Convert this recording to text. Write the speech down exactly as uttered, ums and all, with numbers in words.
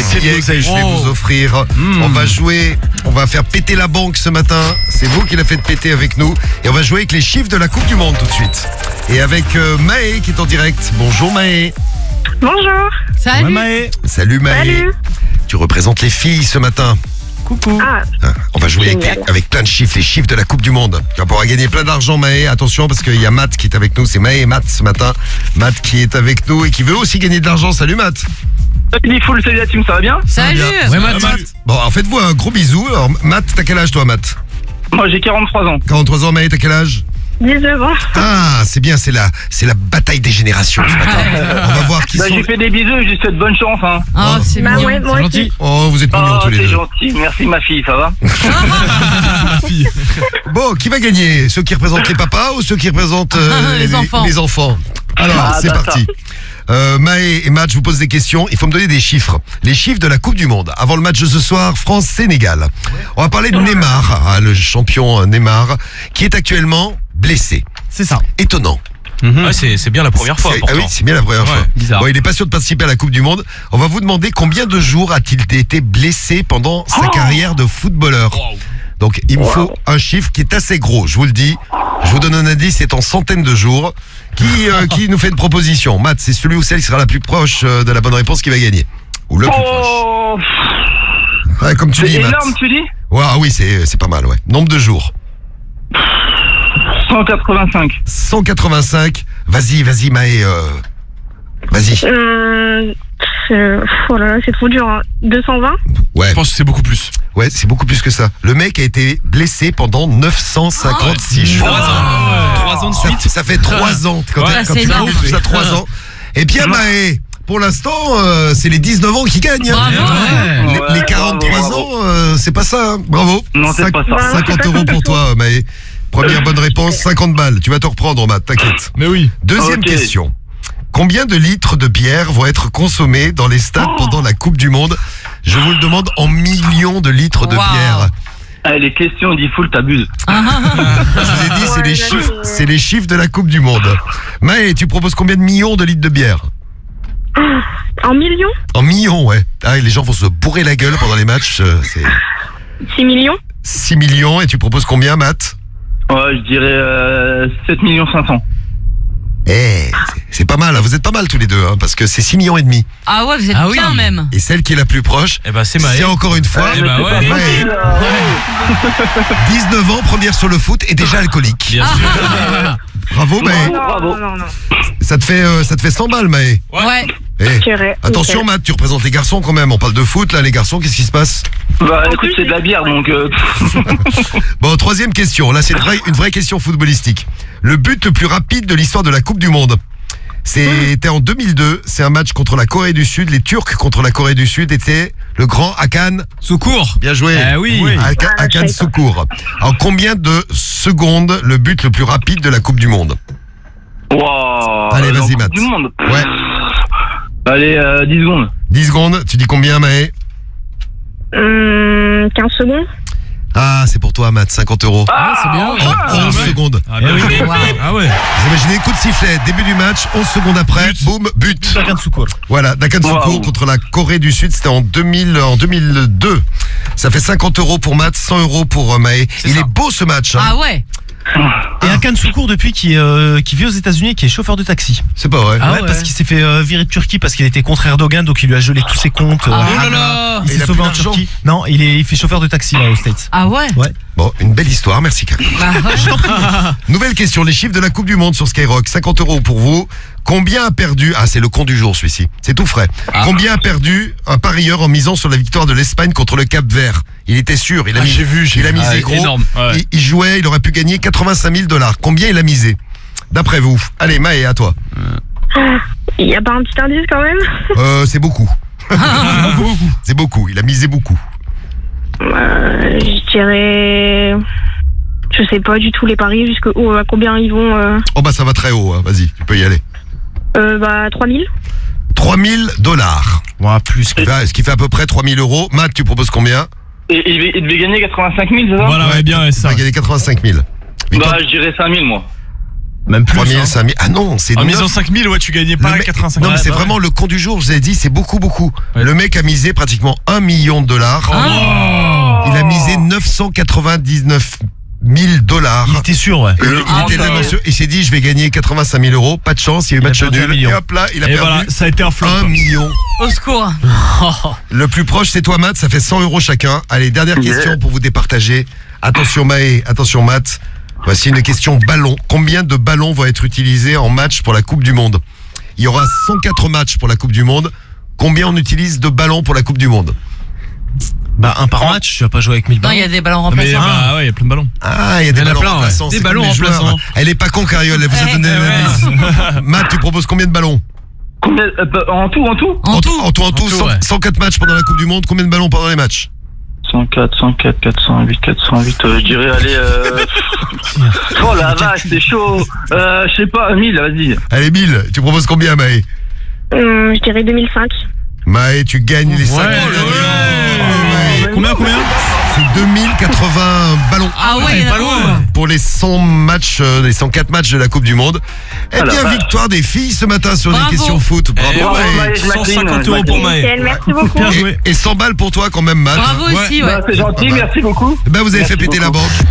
des billets que je vais vous offrir. Mmh. On va jouer, on va faire péter la banque ce matin. C'est vous qui la faites péter avec nous. Et on va jouer avec les chiffres de la Coupe du Monde tout de suite. Et avec euh, Maë qui est en direct. Bonjour Maë. Bonjour. Salut. Ouais, Maë. Salut Maë. Salut. Tu représentes les filles ce matin. Coucou. Ah, Hein, On va jouer avec, avec plein de chiffres, les chiffres de la Coupe du Monde. Tu vas pouvoir gagner plein d'argent, Maë. Attention, parce qu'il y a Matt qui est avec nous. C'est Maë et Matt ce matin. Matt qui est avec nous et qui veut aussi gagner de l'argent. Salut Matt. Salut full, salut la team, ça va bien? Salut. Bien. Ouais, Matt. Matt. Bon, alors faites-vous un gros bisou. Alors, Matt, t'as quel âge toi, Matt? Moi j'ai quarante-trois ans. quarante-trois ans, Maë, t'as quel âge? dix-neuf ans. Ah, c'est bien, c'est la, c'est la bataille des générations ce matin. On va voir qui Bah, sont... j'ai fait des bisous et je lui souhaite bonne chance. Hein. Oh, c'est Bah mignon. ouais, moi C'est aussi. gentil. Oh, vous êtes mignons Oh, tous les c'est deux. gentil, merci ma fille, ça va? Bon, qui va gagner? Ceux qui représentent les papas ou ceux qui représentent euh, Les enfants. les enfants Alors, Ah, c'est bah, parti. Euh, Maë et Matt, je vous pose des questions. Il faut me donner des chiffres. Les chiffres de la Coupe du Monde. Avant le match de ce soir, France-Sénégal. On va parler de Neymar, hein, le champion Neymar, qui est actuellement blessé. C'est ça. Étonnant. Ouais, c'est, c'est bien la première fois, C'est- pourtant. Ah oui, c'est bien la première Ouais, fois. bizarre. Bon, il est pas sûr de participer à la Coupe du Monde. On va vous demander combien de jours a-t-il été blessé pendant sa carrière de footballeur. Wow. Donc, il me faut un chiffre qui est assez gros. Je vous le dis. Je vous donne un indice, c'est en centaines de jours. Qui, euh, qui nous fait une proposition? Matt, c'est celui ou celle qui sera la plus proche euh, de la bonne réponse qui va gagner. Ou le plus Oh, proche. Ouais, comme tu c'est dis, Matt. énorme, tu dis? Ouais, ah oui, c'est, c'est pas mal, ouais. Nombre de jours. cent quatre-vingt-cinq. cent quatre-vingt-cinq. Vas-y, vas-y, Maë. Euh... Vas-y. Euh, c'est- oh là là, c'est trop dur. Hein. deux cent vingt. Ouais. Je pense que c'est beaucoup plus. Ouais, c'est beaucoup plus que ça. Le mec a été blessé pendant neuf cent cinquante-six jours. Trois ans. Trois ans de Ça, suite. ça fait trois ans. Quand, Ouais, t'as- quand c'est tu énorme. fais tout ça, trois ans. Et bien, Maë, pour l'instant, euh, c'est les dix-neuf ans qui gagnent. hein. Bravo. Les, Ouais, les quarante-trois bravo, ans, euh, c'est pas ça. hein. Bravo. Non, c'est Cinq- pas ça. cinquante euros pour toi, Maë. Première bonne réponse, cinquante balles. Tu vas te reprendre, Matt, t'inquiète. Mais oui. Deuxième Ok. question. Combien de litres de bière vont être consommés dans les stades pendant la Coupe du Monde? Je vous le demande en millions de litres de Wow. bière. Ah, les questions, dit full, t'abuses. Je vous ai dit, c'est Ouais, les j'avoue, chiffres, ouais. c'est les chiffres de la Coupe du Monde. Maë, tu proposes combien de millions de litres de bière? En millions. En millions, ouais. Ah, et les gens vont se bourrer la gueule pendant les matchs. euh, C'est six millions. six millions. Et tu proposes combien, Matt? Ouais, je dirais euh, sept millions cinq cents. Eh, c'est- c'est pas mal. hein. Vous êtes pas mal tous les deux, hein, parce que c'est six millions et demi. Ah ouais, vous êtes Ah oui. bien même. Et celle qui est la plus proche, Eh ben, c'est Maë. c'est encore une fois, Eh ben, c'est ouais. pas Maë. facile, là. dix-neuf ans, première sur le foot et déjà alcoolique. Bien sûr. Bravo, Maë. Non, bravo. non, non, non. Ça te fait, euh, ça te fait cent balles, Maë. Ouais. Eh, Je dirais. attention, Nickel. Matt, tu représentes les garçons quand même. On parle de foot, là, les garçons, qu'est-ce qui se passe? Bah écoute, c'est de la bière, donc... Euh... Bon, troisième question. Là, c'est une vraie, une vraie question footballistique. Le but le plus rapide de l'histoire de la Coupe du Monde. C'était en deux mille deux. C'est un match contre la Corée du Sud. Les Turcs contre la Corée du Sud étaient le grand Hakan. Secours. Bien joué. Eh oui. Hakan, Ah, Hakan je savais pas. Secours. En combien de secondes le but le plus rapide de la Coupe du Monde? Wow. Allez, dans vas-y, Coupe Matt. Du monde. Ouais. Allez, euh, dix secondes. dix secondes. Tu dis combien, Maë? Hum, quinze secondes. Ah, c'est pour toi, Matt. cinquante euros. Ah, c'est bien. En onze ouais. secondes. Ah, bien oui. Ah ouais. Vous imaginez, coup de sifflet, début du match, onze secondes après, boum, but. Voilà, Dakan Secours Wow. contre la Corée du Sud, c'était en deux mille, en deux mille deux. Ça fait cinquante euros pour Matt, cent euros pour euh, Maë. Il ça. est beau ce match. Hein. Ah ouais. Et Hakan Secours depuis qui, euh, qui vit aux États-Unis et qui est chauffeur de taxi. C'est pas vrai. Ah ouais, ouais. parce qu'il s'est fait euh, virer de Turquie parce qu'il était contre Erdogan, donc il lui a gelé tous ses comptes. euh, Ah Oh là là. il Et il s'est a sauvé plus en d'argent. Turquie. Non, il, est, il fait chauffeur de taxi là aux States. Ah ouais. Ouais. Bon, une belle histoire, merci Karine. Bah ouais. Nouvelle question, les chiffres de la Coupe du Monde sur Skyrock, cinquante euros pour vous. Combien a perdu, ah c'est le con du jour celui-ci, c'est tout frais. Ah. Combien a perdu un parieur en misant sur la victoire de l'Espagne contre le Cap-Vert? Il était sûr, il a Ah, mis, j'ai vu, j'ai il a vu. misé Ah, gros. énorme. Ouais. Il, il jouait, il aurait pu gagner quatre-vingt-cinq mille dollars. Combien il a misé? D'après vous. Allez, Maë, à toi. Il y a pas un petit indice quand même. Euh, c'est beaucoup. C'est beaucoup, il a misé beaucoup. Euh, je dirais. Je sais pas du tout les paris, jusqu'à oh, à combien ils vont. Euh, Oh bah ça va très haut, hein. Vas-y, tu peux y aller. euh, bah, trois mille. trois mille dollars. Ouais, plus. Ce qui fait- ce qui fait à peu près trois mille euros. Matt, tu proposes combien? Et il devait, il devait gagner quatre-vingt-cinq mille, c'est ça? Voilà, ouais, bien, ouais, Ça ça. va gagner quatre-vingt-cinq mille. Bah, je dirais cinq mille, moi. Même plus. trois mille, hein. cinq mille. Ah non, c'est En neuf. misant cinq mille, ouais, tu gagnais Le pas mec- quatre-vingt-cinq Non, mille. mais c'est bah vraiment le con du jour, je vous ai dit, c'est beaucoup, beaucoup. Ouais. Le mec a misé pratiquement un million de dollars. Oh. Il a misé neuf cent quatre-vingt-dix-neuf mille dollars. Il était sûr, ouais. Et il Ah, était là, ouais. monsieur. Il s'est dit, je vais gagner quatre-vingt-cinq mille euros. Pas de chance, il y a eu Il a match perdu un nul. million. Et hop là, il a Et perdu voilà, ça a été un flop. un million. Au secours. Le plus proche, c'est toi, Matt. Ça fait cent euros chacun. Allez, dernière Yeah. question pour vous départager. Attention, Maë. Attention, Matt. Voici une question ballon. Combien de ballons vont être utilisés en match pour la Coupe du Monde? Il y aura cent quatre matchs pour la Coupe du Monde. Combien on utilise de ballons pour la Coupe du Monde? Bah, un par match, tu vas pas jouer avec mille Non, ballons. il y a des ballons Mais remplaçants. bah ouais, il y a plein de ballons. Ah, il y a des Il y en a ballons plein, ouais. remplaçants. Des c'est ballons comme les joueurs. remplaçants. Elle est pas con, Cariole. Elle vous a Ouais, donné ouais, un indice. Matt, tu proposes combien de ballons? Combien, euh, en tout, en tout En tout. En tout, en tout, En tout, cent- ouais. cent quatre matchs pendant la Coupe du Monde. Combien de ballons pendant les matchs? cent quatre, cent quatre, quatre cent huit, quatre cent huit, euh, je dirais, allez, euh... oh la vache, c'est chaud. Euh, je sais pas, mille, vas-y. Allez, mille. Tu proposes combien, Maë? Hum, je dirais deux mille cinq. Maë, tu gagnes les cinq Ouais, mille. ouais. Combien, combien? C'est deux mille quatre-vingts ballons. Ah ouais, il y en a pas beaucoup. loin. Pour les cent matchs, euh, les cent quatre matchs de la Coupe du Monde. Eh Ah la bien, vache. victoire des filles ce matin sur Bravo. les questions foot. Bravo, Eh Bravo, Maë. Maë, je cent m'incline, cinquante je euros pour m'incline. Maë. Nickel, merci beaucoup. Bien joué. Et, et cent balles pour toi quand même, Matt. Bravo Ouais. aussi, ouais. Bah, c'est gentil, merci beaucoup. Ben, vous avez Merci fait péter beaucoup. la banque.